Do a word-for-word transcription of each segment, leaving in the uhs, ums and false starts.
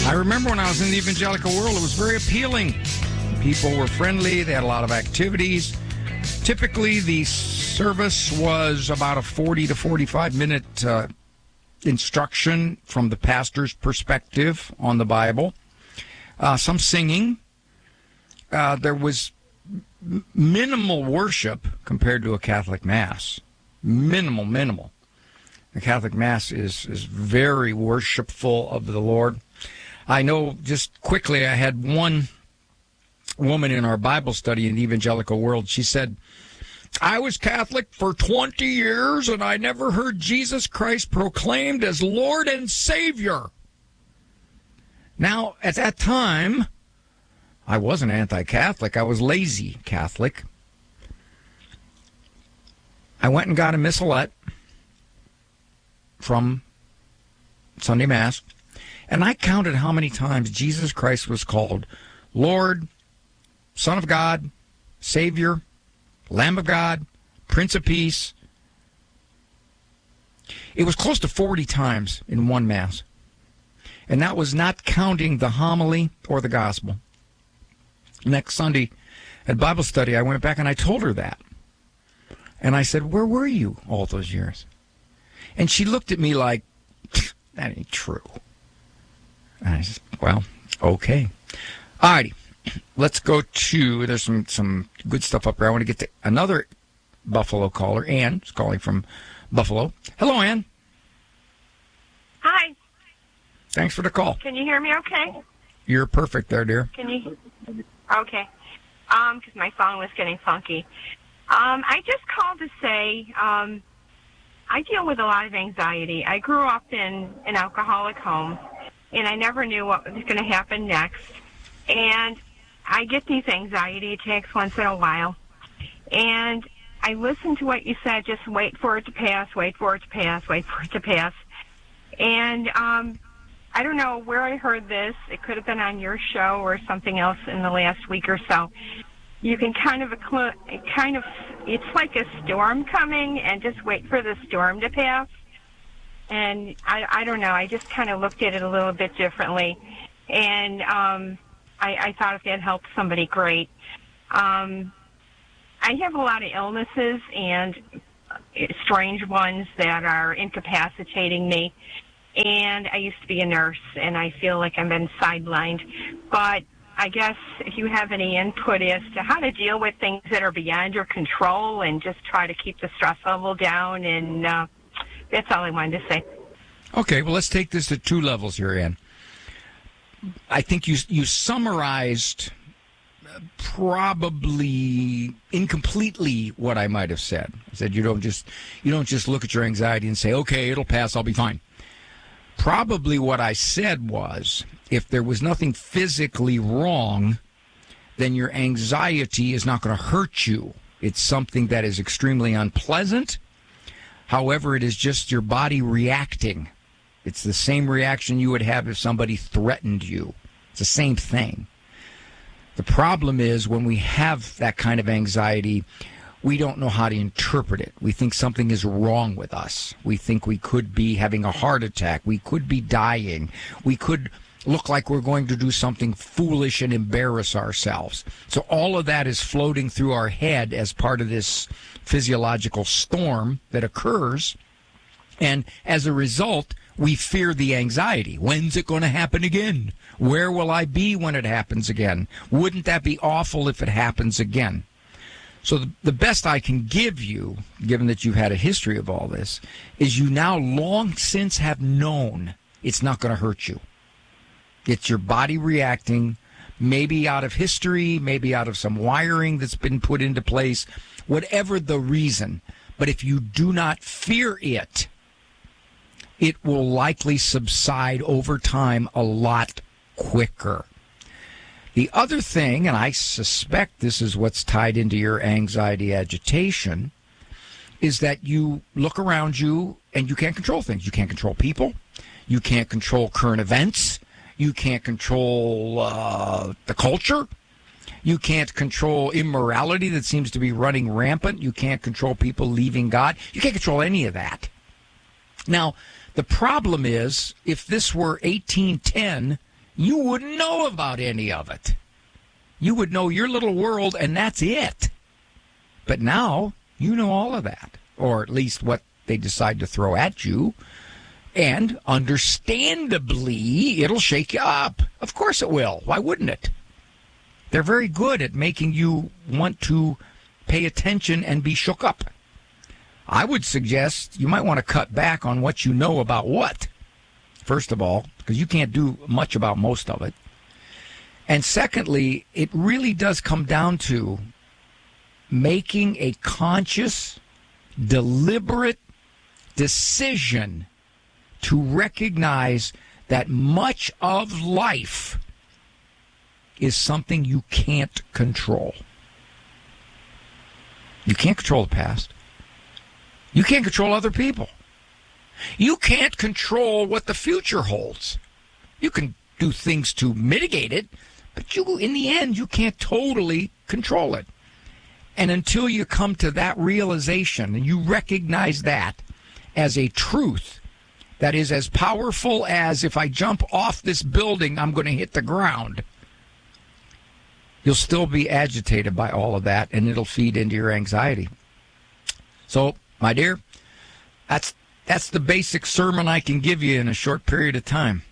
I remember when I was in the evangelical world, it was very appealing. People were friendly. They had a lot of activities. Typically, the service was about a forty to forty-five minute uh, instruction from the pastor's perspective on the Bible. Uh, some singing. Uh, there was m- minimal worship compared to a Catholic Mass. Minimal, minimal. The Catholic Mass is, is very worshipful of the Lord. I know, just quickly, I had one woman in our Bible study in the evangelical world. She said, I was Catholic for twenty years, and I never heard Jesus Christ proclaimed as Lord and Savior. Now, at that time, I wasn't anti-Catholic. I was lazy Catholic. I went and got a missalette from Sunday Mass, and I counted how many times Jesus Christ was called Lord, Son of God, Savior, Lamb of God, Prince of Peace. It was close to forty times in one Mass. And that was not counting the homily or the gospel. Next Sunday at Bible study, I went back and I told her that. And I said, where were you all those years? And she looked at me like, that ain't true. And I said, well, okay. All righty. Let's go to, there's some, some good stuff up there. I want to get to another Buffalo caller. Ann is calling from Buffalo. Hello, Ann. Hi. Thanks for the call. Can you hear me okay? You're perfect there, dear. Can you? Okay. Um, because my phone was getting funky. Um, I just called to say, um, I deal with a lot of anxiety. I grew up in an alcoholic home, and I never knew what was going to happen next. And I get these anxiety attacks once in a while. And I listen to what you said, just wait for it to pass, wait for it to pass, wait for it to pass. And um, I don't know where I heard this. It could have been on your show or something else in the last week or so. You can kind of, it kind of, it's like a storm coming, and just wait for the storm to pass. And I, I don't know, I just kind of looked at it a little bit differently. And um, I, I thought if that helped somebody, great. Um, I have a lot of illnesses and strange ones that are incapacitating me. And I used to be a nurse, and I feel like I've been sidelined. But I guess if you have any input as to how to deal with things that are beyond your control and just try to keep the stress level down, and uh, that's all I wanted to say. Okay, well, let's take this at two levels here, Ann. I think you you summarized probably incompletely what I might have said. I said you don't just you don't just look at your anxiety and say, okay, it'll pass, I'll be fine. Probably what I said was, if there was nothing physically wrong, then your anxiety is not going to hurt you. It's something that is extremely unpleasant. However, it is just your body reacting. It's the same reaction you would have if somebody threatened you. It's the same thing. The problem is when we have that kind of anxiety, we don't know how to interpret it. We think something is wrong with us. We think we could be having a heart attack. We could be dying. We could look like we're going to do something foolish and embarrass ourselves. So all of that is floating through our head as part of this physiological storm that occurs. And as a result, we fear the anxiety. When's it going to happen again? Where will I be when it happens again? Wouldn't that be awful if it happens again? So the, the best I can give you, given that you've had a history of all this, is you now long since have known it's not going to hurt you. It's your body reacting, maybe out of history, maybe out of some wiring that's been put into place, whatever the reason. But if you do not fear it, it will likely subside over time a lot quicker. The other thing, and I suspect this is what's tied into your anxiety agitation, is that you look around you and you can't control things. You can't control people. You can't control current events. You can't control uh, the culture. You can't control immorality that seems to be running rampant. You can't control people leaving God. You can't control any of that. Now, the problem is, if this were eighteen ten, you wouldn't know about any of it. You would know your little world, and that's it. But now you know all of that, or at least what they decide to throw at you. And understandably, it'll shake you up. Of course it will. Why wouldn't it? They're very good at making you want to pay attention and be shook up. I would suggest you might want to cut back on what you know about what, first of all, because you can't do much about most of it. And secondly, it really does come down to making a conscious, deliberate decision to recognize that much of life is something you can't control. You can't control the past. You can't control other people. You can't control what the future holds. You can do things to mitigate it, but you, in the end, you can't totally control it. And until you come to that realization and you recognize that as a truth that is as powerful as if I jump off this building, I'm going to hit the ground, you'll still be agitated by all of that, and it'll feed into your anxiety. So, my dear, that's that's the basic sermon I can give you in a short period of time.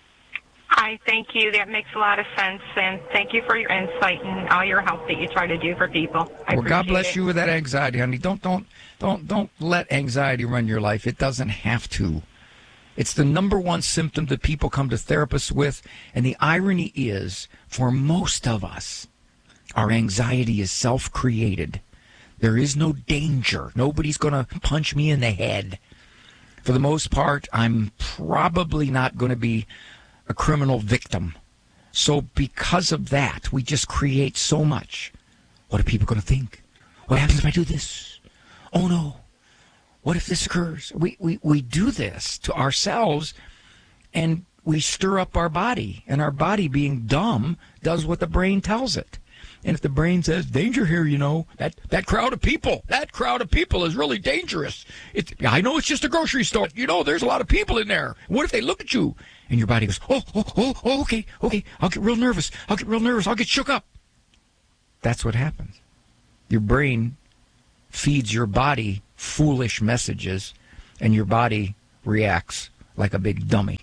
I thank you. That makes a lot of sense, and thank you for your insight and all your help that you try to do for people. I well, God bless it. you with that anxiety, honey. Don't don't don't don't let anxiety run your life. It doesn't have to. It's the number one symptom that people come to therapists with, and the irony is, for most of us, our anxiety is self-created. There is no danger. Nobody's going to punch me in the head. For the most part, I'm probably not going to be a criminal victim. So because of that, we just create so much. What are people going to think? What happens if I do this? Oh, no. What if this occurs? We, we, we do this to ourselves, and we stir up our body. And our body, being dumb, does what the brain tells it. And if the brain says, danger here, you know, that, that crowd of people, that crowd of people is really dangerous. It, I know it's just a grocery store. You know, there's a lot of people in there. What if they look at you? And your body goes, oh, oh, oh, oh, okay, okay, I'll get real nervous. I'll get real nervous. I'll get shook up. That's what happens. Your brain feeds your body foolish messages, and your body reacts like a big dummy.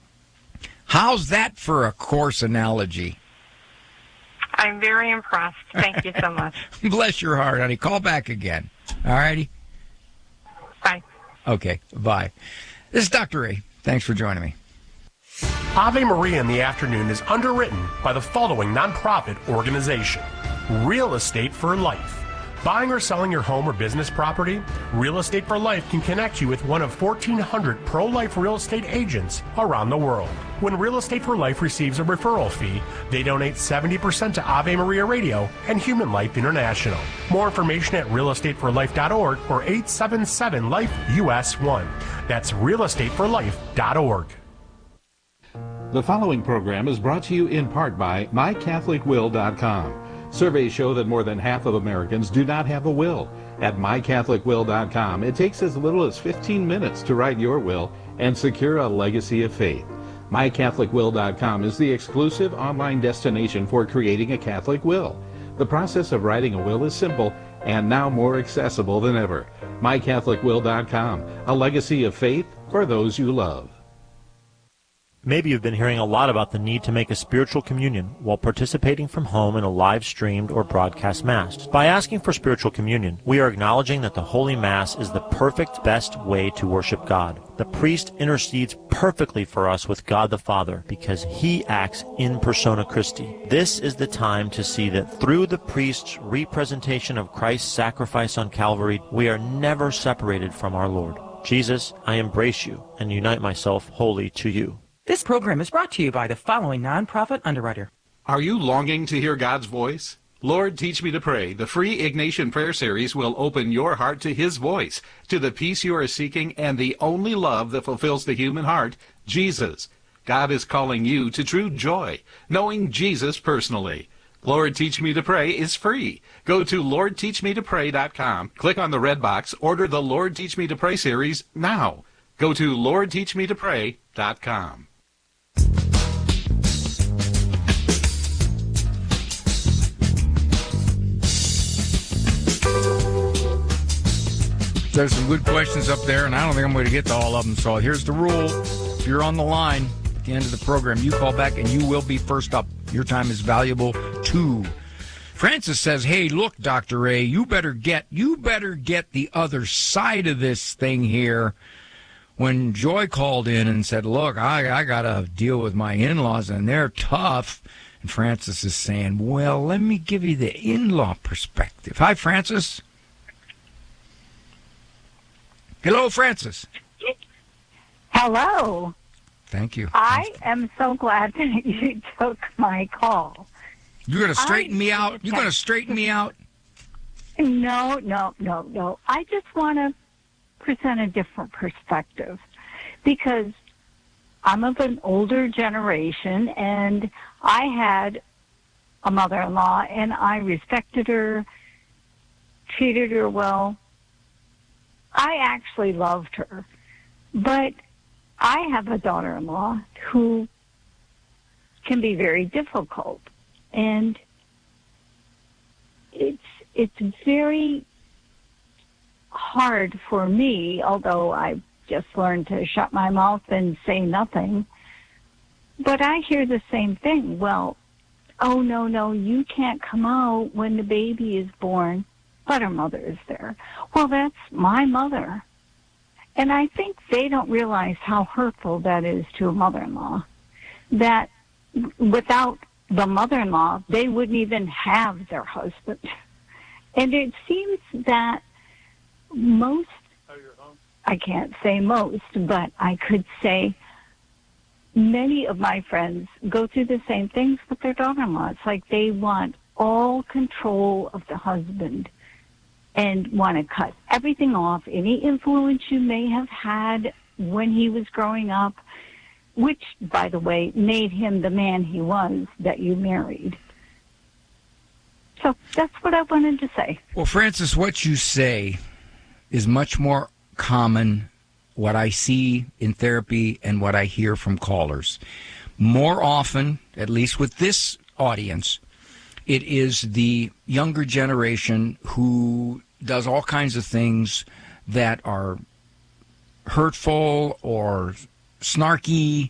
How's that for a coarse analogy? I'm very impressed. Thank you so much. Bless your heart, honey. Call back again. All righty? Bye. Okay, bye. This is Doctor Ray. Thanks for joining me. Ave Maria in the Afternoon is underwritten by the following nonprofit organization: Real Estate for Life. Buying or selling your home or business property? Real Estate for Life can connect you with one of fourteen hundred pro-life real estate agents around the world. When Real Estate for Life receives a referral fee, they donate seventy percent to Ave Maria Radio and Human Life International. More information at real estate for life dot org or eight seven seven life U S one. That's real estate for life dot org. The following program is brought to you in part by my catholic will dot com. Surveys show that more than half of Americans do not have a will. At my catholic will dot com, it takes as little as fifteen minutes to write your will and secure a legacy of faith. my catholic will dot com is the exclusive online destination for creating a Catholic will. The process of writing a will is simple and now more accessible than ever. my catholic will dot com, a legacy of faith for those you love. Maybe you've been hearing a lot about the need to make a spiritual communion while participating from home in a live-streamed or broadcast Mass. By asking for spiritual communion, we are acknowledging that the Holy Mass is the perfect, best way to worship God. The priest intercedes perfectly for us with God the Father because he acts in persona Christi. This is the time to see that through the priest's representation of Christ's sacrifice on Calvary, we are never separated from our Lord. Jesus, I embrace you and unite myself wholly to you. This program is brought to you by the following nonprofit underwriter. Are you longing to hear God's voice? Lord, Teach Me to Pray, the free Ignatian Prayer Series, will open your heart to His voice, to the peace you are seeking, and the only love that fulfills the human heart, Jesus. God is calling you to true joy, knowing Jesus personally. Lord, Teach Me to Pray is free. Go to lord teach me to pray dot com, click on the red box, order the Lord, Teach Me to Pray series now. Go to lord teach me to pray dot com. there's some good questions up there, and I don't think I'm going to get to all of them. So here's the rule. If you're on the line at the end of the program, you call back, and you will be first up. Your time is valuable, too. Francis says, hey, look, Doctor Ray, you better get you better get the other side of this thing here. When Joy called in and said, look, I, I got to deal with my in-laws, and they're tough, and Francis is saying, well, let me give you the in-law perspective. Hi, Francis. Hello, Francis. Hello. Thank you. I am so glad that you took my call. You're going to straighten I, me out? You're going to straighten me out? No, no, no, no. I just want to present a different perspective because I'm of an older generation, and I had a mother-in-law, and I respected her, treated her well. I actually loved her, but I have a daughter-in-law who can be very difficult, and it's it's very hard for me, although I've just learned to shut my mouth and say nothing. But I hear the same thing. Well, oh, no, no, you can't come out when the baby is born, but her mother is there. Well, that's my mother. And I think they don't realize how hurtful that is to a mother-in-law, that without the mother-in-law, they wouldn't even have their husband. And it seems that most, I can't say most, but I could say many of my friends go through the same things with their daughter-in-law. It's like they want all control of the husband and want to cut everything off, any influence you may have had when he was growing up, which, by the way, made him the man he was that you married. So that's what I wanted to say. Well, Francis, what you say is much more common, what I see in therapy and what I hear from callers. More often, at least with this audience, it is the younger generation who does all kinds of things that are hurtful or snarky